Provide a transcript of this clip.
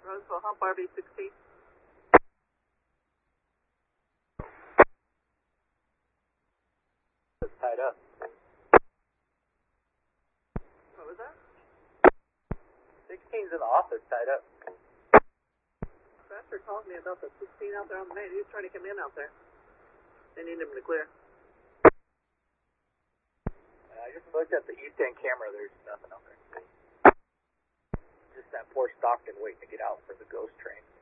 Roseville Hump, RV-16. It's tied up. What was that? 16's in the office, tied up. Crafter called me about the 16 out there on the main. He was trying to come in out there. They need him to clear. I just looked at the East End camera. There's nothing out there. Just that poor Stockton waiting to get out for the ghost train.